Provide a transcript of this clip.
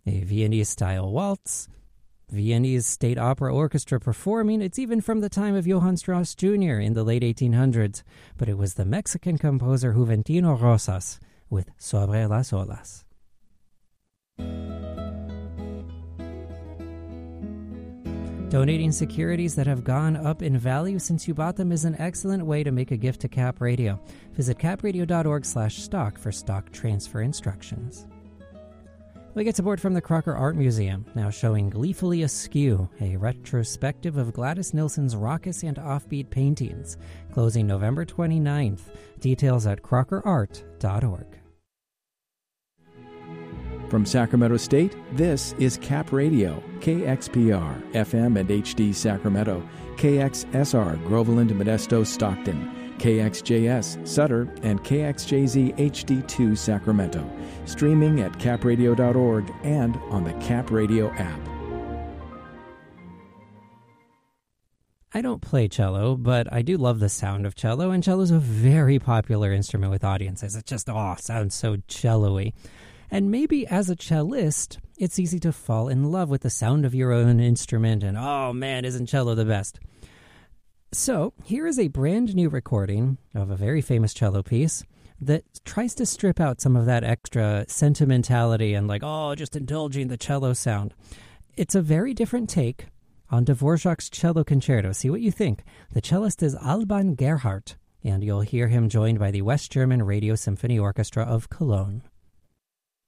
a Viennese-style waltz, Viennese State Opera Orchestra performing. It's even from the time of Johann Strauss Jr. in the late 1800s, but it was the Mexican composer Juventino Rosas with Sobre las Olas. Donating securities that have gone up in value since you bought them is an excellent way to make a gift to Cap Radio. Visit capradio.org/stock for stock transfer instructions. We get support from the Crocker Art Museum, now showing Gleefully Askew, a retrospective of Gladys Nilsson's raucous and offbeat paintings, closing November 29th. Details at crockerart.org. From Sacramento State, this is Cap Radio, KXPR, FM and HD Sacramento, KXSR, Groveland, Modesto, Stockton, KXJS, Sutter, and KXJZ HD2 Sacramento, streaming at capradio.org and on the Cap Radio app. I don't play cello, but I do love the sound of cello, and cello is a very popular instrument with audiences. It just, sounds so cello-y. And maybe as a cellist, it's easy to fall in love with the sound of your own instrument, and oh man, isn't cello the best? So, here is a brand new recording of a very famous cello piece that tries to strip out some of that extra sentimentality and just indulging the cello sound. It's a very different take on Dvorak's Cello Concerto. See what you think. The cellist is Alban Gerhardt, and you'll hear him joined by the West German Radio Symphony Orchestra of Cologne.